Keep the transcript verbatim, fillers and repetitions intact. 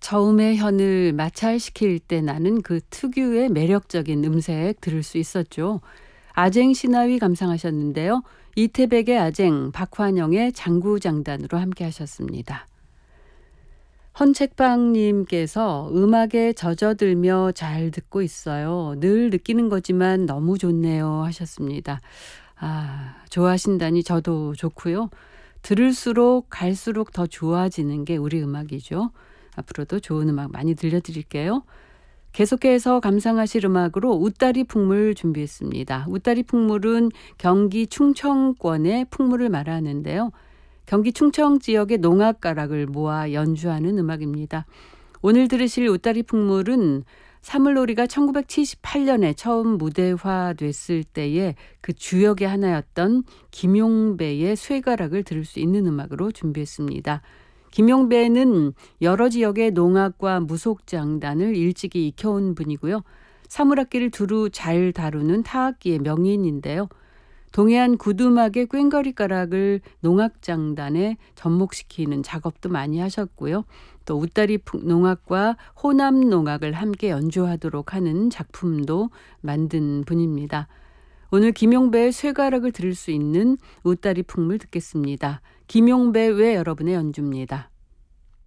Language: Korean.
저음의 현을 마찰시킬 때 나는 그 특유의 매력적인 음색 들을 수 있었죠. 아쟁 시나위 감상하셨는데요. 이태백의 아쟁, 박환영의 장구장단으로 함께 하셨습니다. 헌책방님께서 음악에 젖어들며 잘 듣고 있어요. 늘 느끼는 거지만 너무 좋네요 하셨습니다. 아, 좋아하신다니 저도 좋고요. 들을수록 갈수록 더 좋아지는 게 우리 음악이죠. 앞으로도 좋은 음악 많이 들려드릴게요. 계속해서 감상하실 음악으로 웃다리 풍물 준비했습니다. 웃다리 풍물은 경기 충청권의 풍물을 말하는데요. 경기 충청 지역의 농악가락을 모아 연주하는 음악입니다. 오늘 들으실 웃다리 풍물은 사물놀이가 천구백칠십팔 년에 처음 무대화됐을 때의 그 주역의 하나였던 김용배의 쇠가락을 들을 수 있는 음악으로 준비했습니다. 김용배는 여러 지역의 농악과 무속장단을 일찍이 익혀온 분이고요. 사물악기를 두루 잘 다루는 타악기의 명인인데요. 동해안 구두막의 꽹과리가락을 농악장단에 접목시키는 작업도 많이 하셨고요. 또 웃다리 농악과 호남 농악을 함께 연주하도록 하는 작품도 만든 분입니다. 오늘 김용배의 쇠가락을 들을 수 있는 웃다리 풍물 듣겠습니다. 김용배 외 여러분의 연주입니다.